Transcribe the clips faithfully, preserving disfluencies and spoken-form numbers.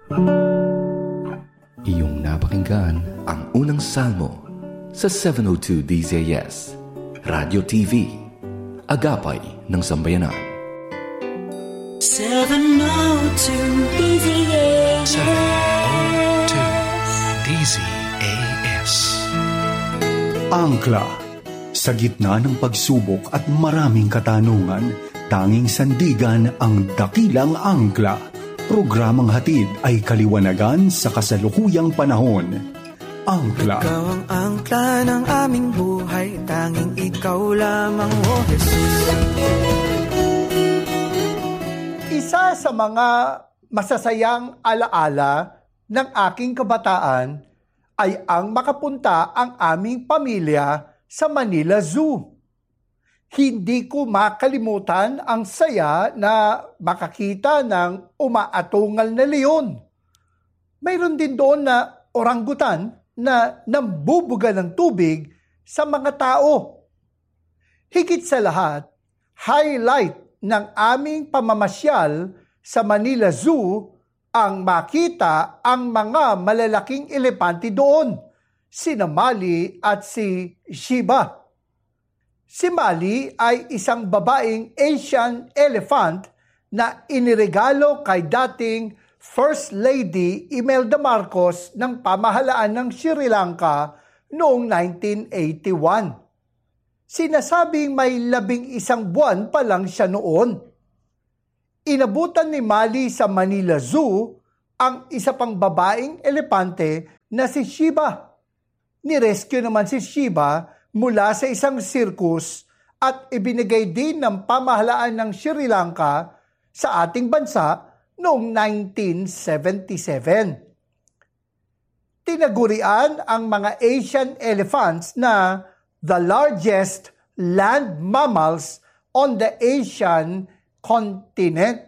Iyong napakinggan ang unang salmo sa seven oh two D Z S Radio T V, Agapay ng Sambayanan. seven oh two D Z S seven oh two D Z S Angkla. Sa gitna ng pagsubok at maraming katanungan, tanging sandigan ang dakilang angkla. Programang hatid ay kaliwanagan sa kasalukuyang panahon. Angkla. Ikaw ang angkla ng aming buhay, tanging ikaw lamang, O Jesus. Isa sa mga masasayang alaala ng aking kabataan ay ang makapunta ang aming pamilya sa Manila Zoo. Hindi ko makalimutan ang saya na makakita ng umaatungal na leon. Mayroon din doon na orangutan na nambubuga ng tubig sa mga tao. Higit sa lahat, highlight ng aming pamamasyal sa Manila Zoo ang makita ang mga malalaking elepante doon, sina Mali at si Shiba. Si Mali ay isang babaeng Asian elephant na iniregalo kay dating First Lady Imelda Marcos ng pamahalaan ng Sri Lanka noong nineteen eighty-one. Sinasabing may labing isang buwan pa lang siya noon. Inabutan ni Mali sa Manila Zoo ang isa pang babaeng elepante na si Shiba. Nirescue naman si Shiba mula sa isang circus at ibinigay din ng pamahalaan ng Sri Lanka sa ating bansa noong nineteen seventy-seven. Tinagurian ang mga Asian elephants na the largest land mammals on the Asian continent.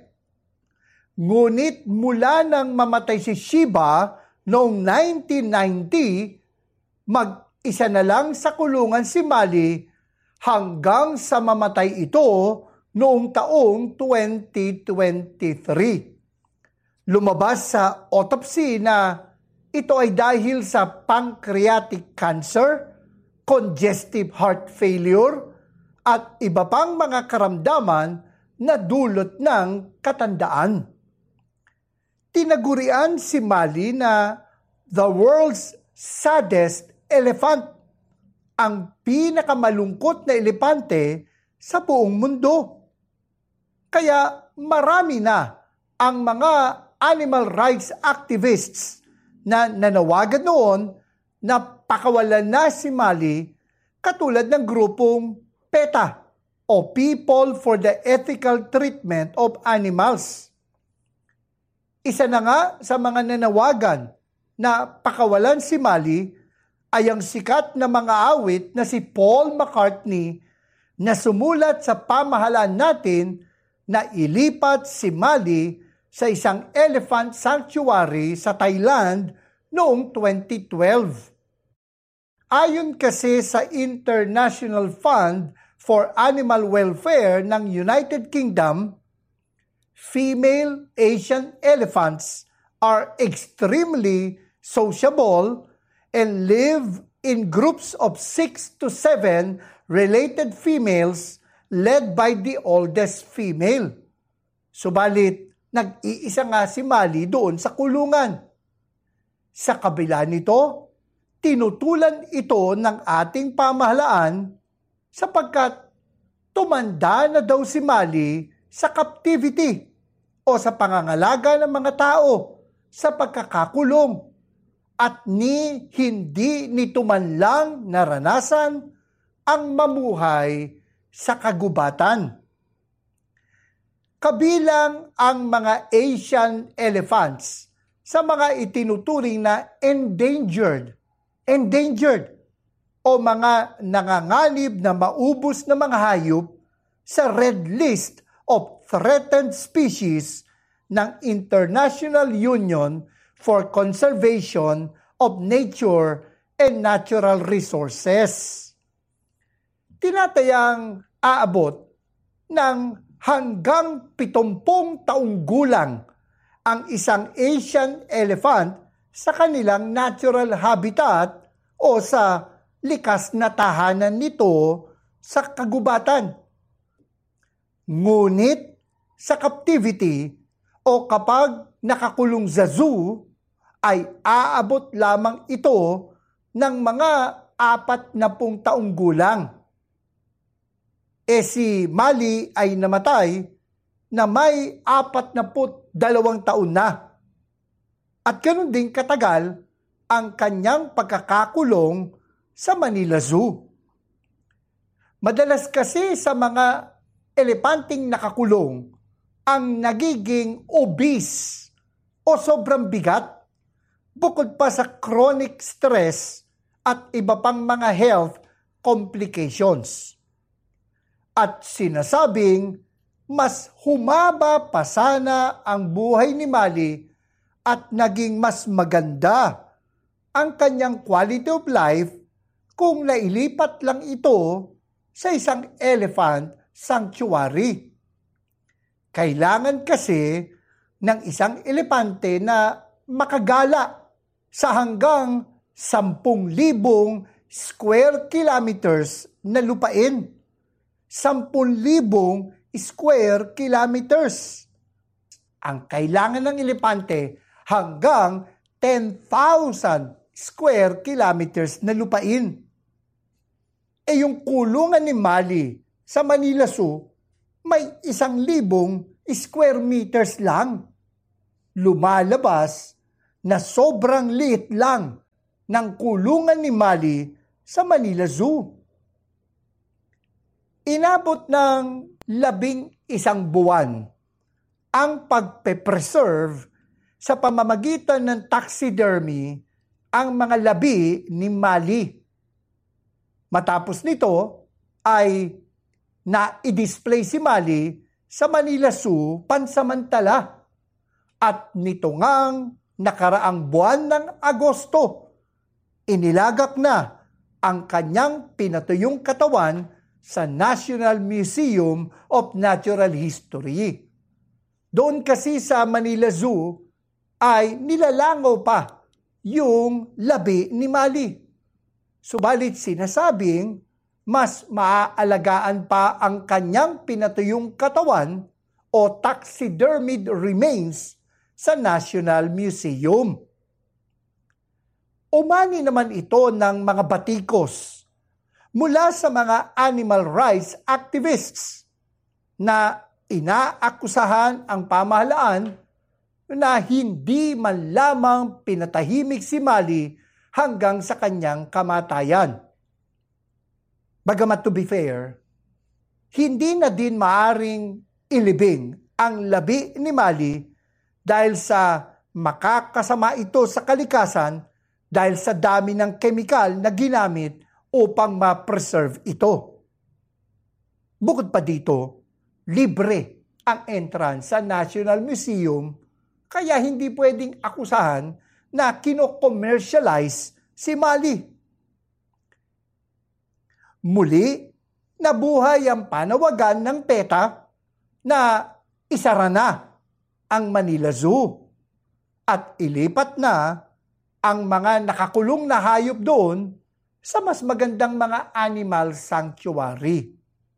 Ngunit mula nang mamatay si Shiba noong nineteen ninety, mag isa na lang sa kulungan si Mali hanggang sa mamatay ito noong taong twenty twenty-three. Lumabas sa autopsy na ito ay dahil sa pancreatic cancer, congestive heart failure, at iba pang mga karamdaman na dulot ng katandaan. Tinagurian si Mali na the world's saddest elephant, ang pinakamalungkot na elepante sa buong mundo. Kaya marami na ang mga animal rights activists na nanawagan noon na pakawalan na si Mali, katulad ng grupong PETA o People for the Ethical Treatment of Animals. Isa na nga sa mga nanawagan na pakawalan si Mali ay ang sikat na mga awit na si Paul McCartney na sumulat sa pamahalaan natin na ilipat si Mali sa isang elephant sanctuary sa Thailand noong twenty twelve. Ayon kasi sa International Fund for Animal Welfare ng United Kingdom, female Asian elephants are extremely sociable and live in groups of six to seven related females led by the oldest female. Subalit, nag-iisa nga si Mali doon sa kulungan. Sa kabila nito, tinutulan ito ng ating pamahalaan sapagkat tumanda na daw si Mali sa captivity o sa pangangalaga ng mga tao sa pagkakakulong at ni hindi nito man lang naranasan ang mamuhay sa kagubatan. Kabilang ang mga Asian elephants sa mga itinuturing na endangered, endangered o mga nanganganib na maubos na mga hayop sa Red List of Threatened Species ng International Union for Conservation of Nature and Natural Resources. Tinatayang aabot ng hanggang pitumpung taong gulang ang isang Asian elephant sa kanilang natural habitat o sa likas na tahanan nito sa kagubatan. Ngunit sa captivity o kapag nakakulong sa zoo, ay aabot lamang ito ng mga apat na pung taong gulang. E si Mali ay namatay na may apat na put dalawang taon na. At ganoon din katagal ang kanyang pagkakakulong sa Manila Zoo. Madalas kasi sa mga elepanting nakakulong ang nagiging obese o sobrang bigat, bukod pa sa chronic stress at iba pang mga health complications. At sinasabing mas humaba pa sana ang buhay ni Mali at naging mas maganda ang kanyang quality of life kung nailipat lang ito sa isang elephant sanctuary. Kailangan kasi ng isang elepante na makagala sa hanggang sampung libong square kilometers na lupain. Sampung libong square kilometers. Ang kailangan ng elepante hanggang ten thousand square kilometers na lupain. E yung kulungan ni Mali sa Manila Zoo may isang libong square meters lang. Lumalabas na sobrang liit lang ng kulungan ni Mali sa Manila Zoo. Inabot ng labing isang buwan ang pagpe-preserve sa pamamagitan ng taxidermy ang mga labi ni Mali. Matapos nito ay na-i-display si Mali sa Manila Zoo pansamantala at nito ngang nakaraang buwan ng Agosto, inilagak na ang kanyang pinatuyong katawan sa National Museum of Natural History. Doon kasi sa Manila Zoo ay nilalangaw pa yung labi ni Mali. Subalit sinasabing mas maaalagaan pa ang kanyang pinatuyong katawan o taxidermied remains sa National Museum. Umani naman ito ng mga batikos mula sa mga animal rights activists na inaakusahan ang pamahalaan na hindi man lamang pinatahimik si Mali hanggang sa kanyang kamatayan. Bagamat to be fair, hindi na din maaring ilibing ang labi ni Mali dahil sa makakasama ito sa kalikasan dahil sa dami ng kemikal na ginamit upang ma-preserve ito. Bukod pa dito, libre ang entrance sa National Museum kaya hindi pwedeng akusahan na kino-commercialize si Mali. Muli, nabuhay ang panawagan ng PETA na isara na ang Manila Zoo at ilipat na ang mga nakakulong na hayop doon sa mas magandang mga animal sanctuary.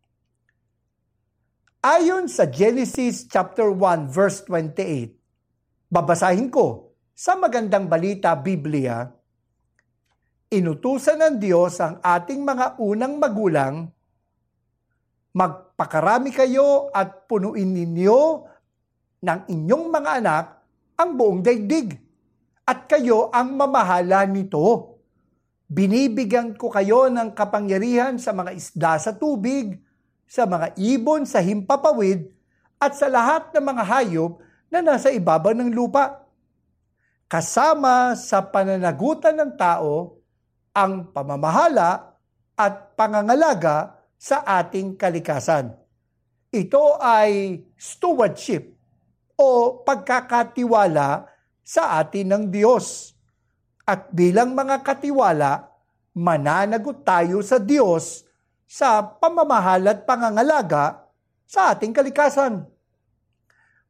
Ayon sa Genesis chapter one verse twenty-eight, babasahin ko sa Magandang Balita Biblia, inutusan ng Diyos ang ating mga unang magulang, magpakarami kayo at punuin ninyo ng inyong mga anak ang buong daigdig, at kayo ang mamahala nito. Binibigyan ko kayo ng kapangyarihan sa mga isda sa tubig, sa mga ibon sa himpapawid, at sa lahat ng mga hayop na nasa ibabaw ng lupa. Kasama sa pananagutan ng tao, ang pamamahala at pangangalaga sa ating kalikasan. Ito ay stewardship o pagkakatiwala sa atin ng Diyos. At bilang mga katiwala, mananagot tayo sa Diyos sa pamamahala at pangangalaga sa ating kalikasan.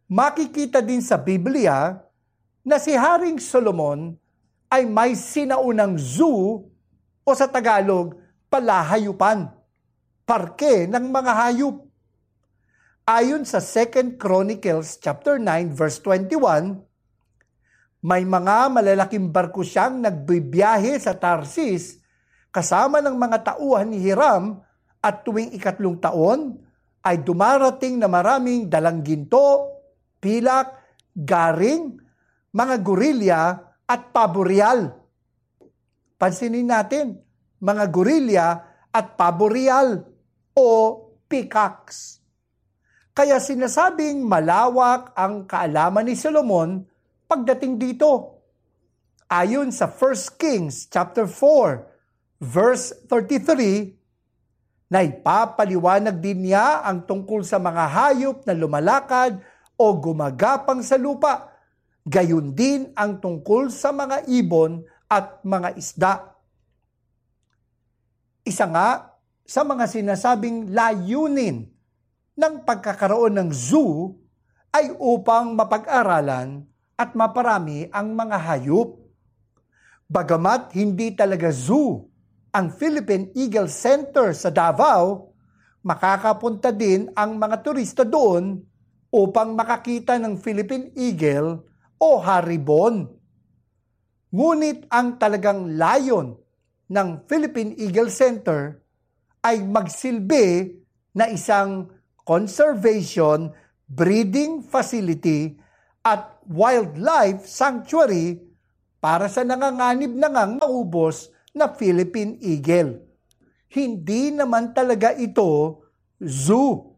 makikita din sa Biblia na si Haring Solomon ay may sinaunang zoo o sa Tagalog, palahayupan, parke ng mga hayop. Ayon sa Second Chronicles chapter nine verse twenty-one, may mga malalaking barko siyang nagbibiyahe sa Tarsis kasama ng mga tauhan ni Hiram at tuwing ikatlong taon ay dumarating na maraming dalang ginto, pilak, garing, mga gorilya at pabo real. Pansinin natin, mga gorilya at pabo real o peacocks. Kaya sinasabing malawak ang kaalaman ni Solomon pagdating dito. Ayon sa First Kings chapter four verse thirty-three, na ipapaliwanag din niya ang tungkol sa mga hayop na lumalakad o gumagapang sa lupa. Gayon din ang tungkol sa mga ibon at mga isda. Isa nga sa mga sinasabing layunin ng pagkakaroon ng zoo ay upang mapag-aralan at maparami ang mga hayop. Bagamat hindi talaga zoo ang Philippine Eagle Center sa Davao, makakapunta din ang mga turista doon upang makakita ng Philippine Eagle o haribon. Ngunit ang talagang layon ng Philippine Eagle Center ay magsilbi na isang conservation, breeding facility at wildlife sanctuary para sa nanganganib na ngang maubos na Philippine Eagle. Hindi naman talaga ito zoo.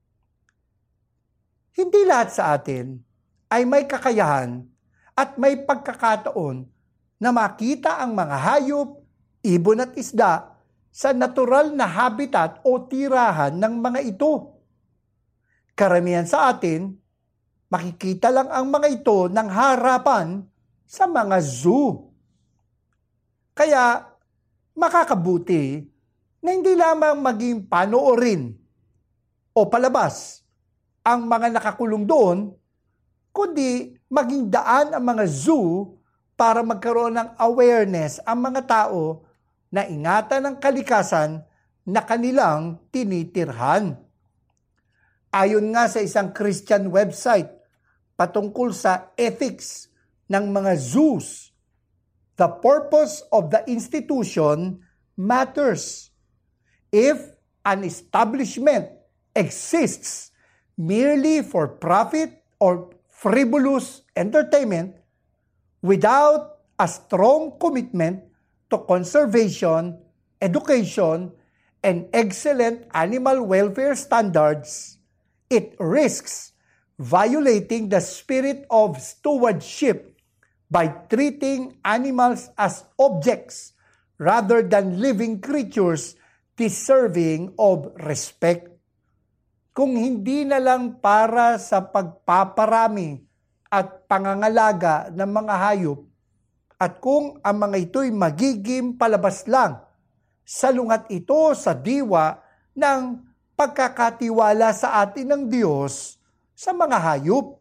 Hindi lahat sa atin ay may kakayahan at may pagkakataon na makita ang mga hayop, ibon at isda sa natural na habitat o tirahan ng mga ito. Karamihan sa atin, makikita lang ang mga ito ng harapan sa mga zoo. Kaya makakabuti na hindi lamang maging panoorin o palabas ang mga nakakulong doon, kundi maging daan ang mga zoo para magkaroon ng awareness ang mga tao na ingatan ng kalikasan na kanilang tinitirhan. Ayon nga sa isang Christian website patungkol sa ethics ng mga zoos, the purpose of the institution matters. If an establishment exists merely for profit or frivolous entertainment without a strong commitment to conservation, education, and excellent animal welfare standards, it risks violating the spirit of stewardship by treating animals as objects rather than living creatures deserving of respect. Kung hindi na lang para sa pagpaparami at pangangalaga ng mga hayop, at kung ang mga ito'y magiging palabas lang, salungat ito sa diwa ng pagkakatiwala sa atin ng Diyos sa mga hayop.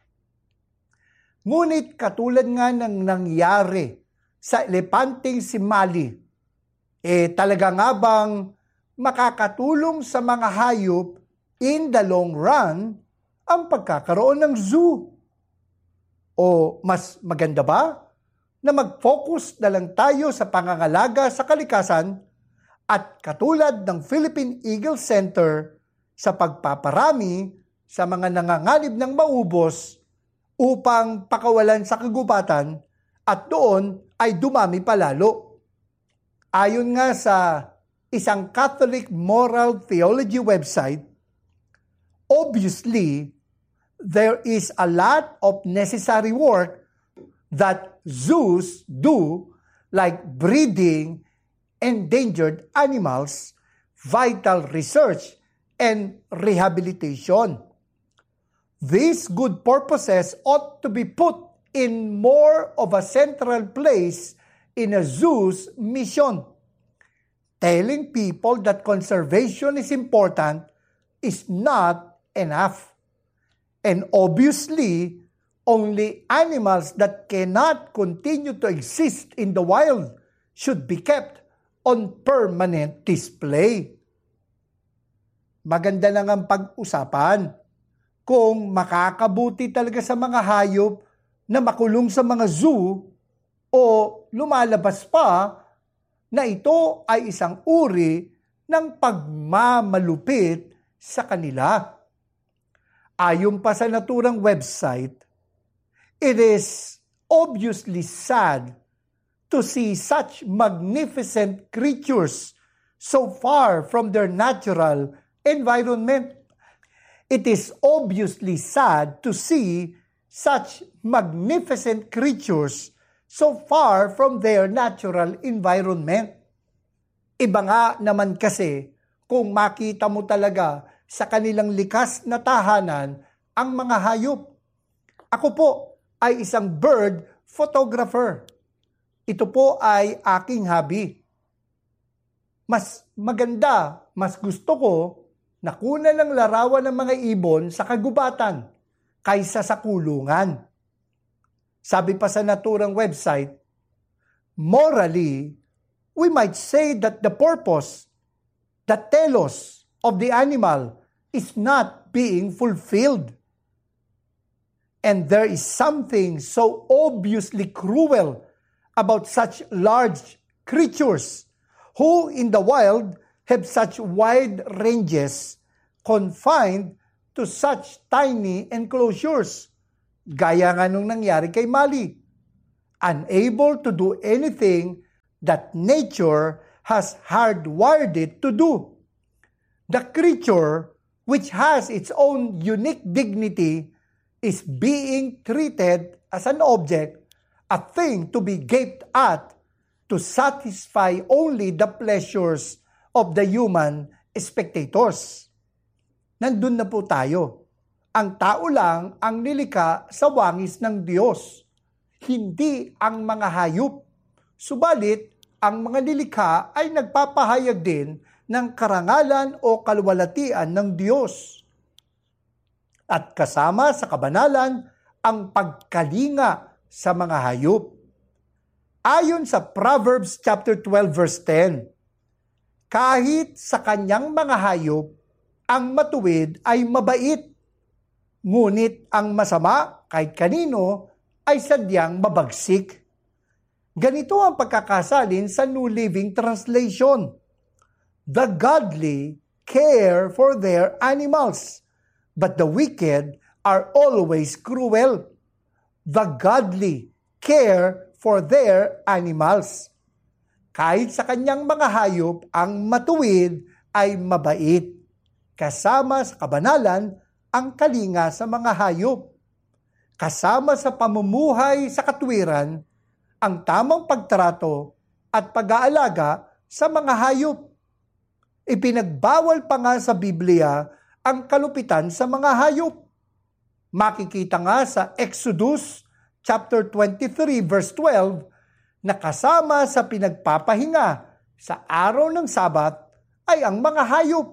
Ngunit katulad nga ng nangyari sa elepanteng si Mali, eh talaga nga bang makakatulong sa mga hayop in the long run ang pagkakaroon ng zoo? O mas maganda ba na mag-focus na lang tayo sa pangangalaga sa kalikasan at katulad ng Philippine Eagle Center sa pagpaparami sa mga nanganganib ng maubos upang pakawalan sa kagubatan at doon ay dumami palalo. Ayon nga sa isang Catholic moral theology website, obviously, there is a lot of necessary work that zoos do, like breeding endangered animals, vital research, and rehabilitation. These good purposes ought to be put in more of a central place in a zoo's mission. Telling people that conservation is important is not enough. And obviously, only animals that cannot continue to exist in the wild should be kept on permanent display. Maganda lang ang pag-usapan kung makakabuti talaga sa mga hayop na makulong sa mga zoo o lumalabas pa na ito ay isang uri ng pagmamalupit sa kanila. Ayon pa sa naturang website, it is obviously sad to see such magnificent creatures so far from their natural environment. It is obviously sad to see such magnificent creatures so far from their natural environment. Iba nga naman kasi kung makita mo talaga sa kanilang likas na tahanan ang mga hayop. Ako po ay isang bird photographer. Ito po ay aking hobby. Mas maganda, mas gusto ko na kunan ng larawan ng mga ibon sa kagubatan kaysa sa kulungan. Sabi pa sa naturang website, morally, we might say that the purpose, the telos of the animal is not being fulfilled. And there is something so obviously cruel about such large creatures who in the wild have such wide ranges confined to such tiny enclosures. Gaya nga nung nangyari kay Mali. Unable to do anything that nature has hardwired it to do. The creature, which has its own unique dignity, is being treated as an object, a thing to be gaped at, to satisfy only the pleasures of the human spectators. Nandun na po tayo. Ang tao lang ang nilikha sa wangis ng Diyos, hindi ang mga hayop. Subalit, ang mga nilikha ay nagpapahayag din ng karangalan o kaluwalhatian ng Diyos. At kasama sa kabanalan ang pagkalinga sa mga hayop. Ayon sa Proverbs chapter twelve verse ten, kahit sa kanyang mga hayop, ang matuwid ay mabait, ngunit ang masama kahit kanino ay sadyang mabagsik. Ganito ang pagkakasalin sa New Living Translation. The godly care for their animals, but the wicked are always cruel. The godly care for their animals. Kahit sa kanyang mga hayop, ang matuwid ay mabait. Kasama sa kabanalan ang kalinga sa mga hayop. Kasama sa pamumuhay sa katwiran, ang tamang pagtrato at pag-aalaga sa mga hayop. Ipinagbawal pa nga sa Biblia ang kalupitan sa mga hayop. Makikita nga sa Exodus chapter twenty-three verse twelve na kasama sa pinagpapahinga sa araw ng Sabat ay ang mga hayop.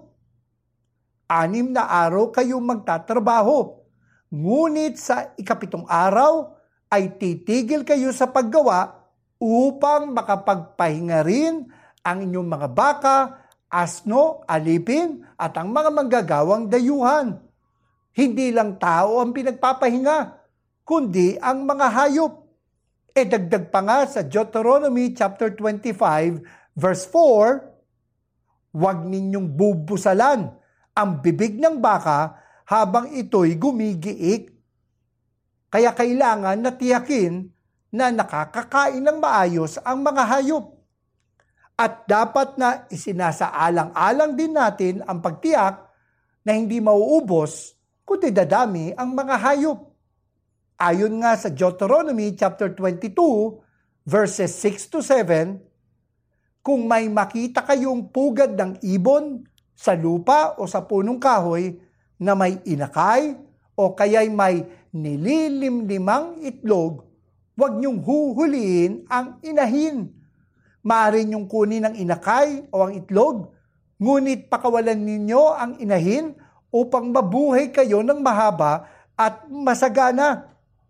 Anim na araw kayong magtatrabaho, ngunit sa ikapitong araw ay titigil kayo sa paggawa upang makapagpahinga rin ang inyong mga baka, asno, alipin at ang mga manggagawang dayuhan. Hindi lang tao ang pinagpapahinga, kundi ang mga hayop. E dagdag pa nga sa Deuteronomy chapter twenty-five verse four, huwag ninyong bubusalan ang bibig ng baka habang ito'y gumigiik. Kaya kailangan na tiyakin na nakakakain ng maayos ang mga hayop. At dapat na isinasaalang-alang din natin ang pagtiyak na hindi mauubos kundi dadami ang mga hayop. Ayon nga sa Deuteronomy chapter twenty-two verses six to seven, kung may makita kayong pugad ng ibon sa lupa o sa punong kahoy na may inakay o kaya'y may nililimlimang itlog, huwag niyong huhuliin ang inahin. Maaari niyong kunin ang inakay o ang itlog, ngunit pakawalan ninyo ang inahin upang mabuhay kayo ng mahaba at masagana.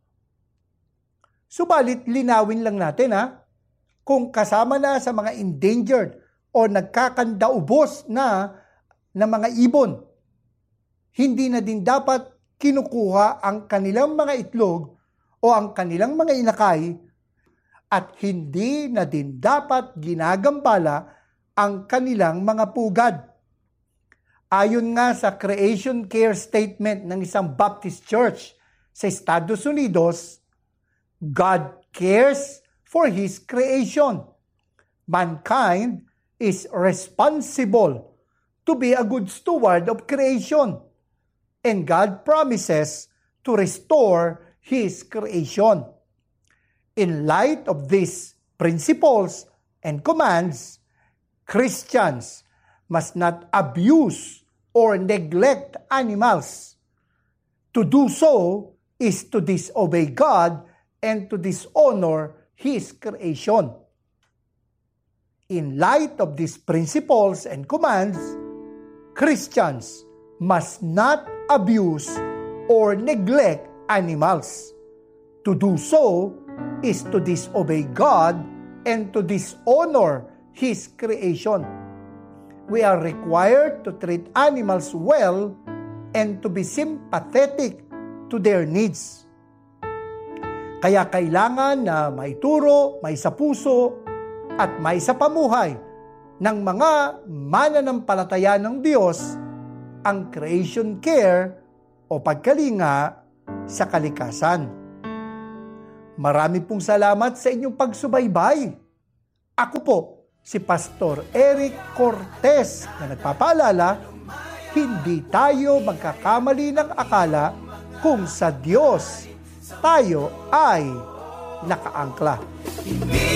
Subalit linawin lang natin ha, kung kasama na sa mga endangered o nagkakandaubos na ng mga ibon, hindi na din dapat kinukuha ang kanilang mga itlog o ang kanilang mga inakay at hindi na din dapat ginagambala ang kanilang mga pugad. Ayon nga sa Creation Care Statement ng isang Baptist Church sa Estados Unidos, God cares for His creation. Mankind is responsible to be a good steward of creation. And God promises to restore His creation. In light of these principles and commands, Christians must not abuse or neglect animals. To do so is to disobey God and to dishonor His creation. In light of these principles and commands, Christians must not abuse or neglect animals. To do so is to disobey God and to dishonor His creation. We are required to treat animals well and to be sympathetic to their needs. Kaya kailangan na maituro, may sa puso, at may sa pamuhay ng mga mananampalataya ng Diyos ang creation care o pagkalinga sa kalikasan. Marami pong salamat sa inyong pagsubaybay. Ako po, si Pastor Eric Cortez na nagpapaalala, hindi tayo magkakamali ng akala kung sa Diyos tayo ay nakaangkla.